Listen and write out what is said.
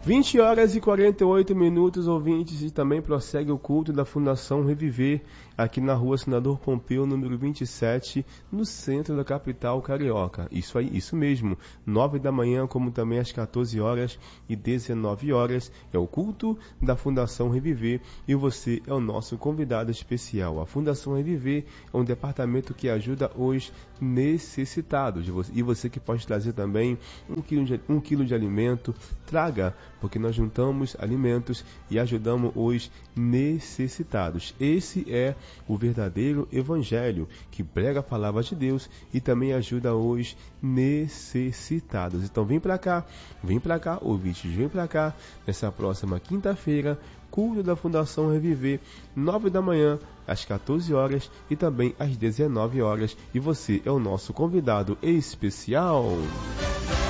20 horas e 48 minutos, ouvintes, e também prossegue o culto da Fundação Reviver, aqui na rua Senador Pompeu, número 27, no centro da capital carioca. Isso aí, isso mesmo, 9 da manhã, como também às 14 horas e 19 horas, é o culto da Fundação Reviver, e você é o nosso convidado especial. A Fundação Reviver é um departamento que ajuda os necessitados, e você que pode trazer também um quilo de alimento, traga, porque nós juntamos alimentos e ajudamos os necessitados. Esse é o verdadeiro evangelho, que prega a palavra de Deus e também ajuda os necessitados. Então vem para cá, ouvintes, vem para cá, nessa próxima quinta-feira, culto da Fundação Reviver, 9 da manhã, às 14 horas e também às 19 horas, e você é o nosso convidado especial.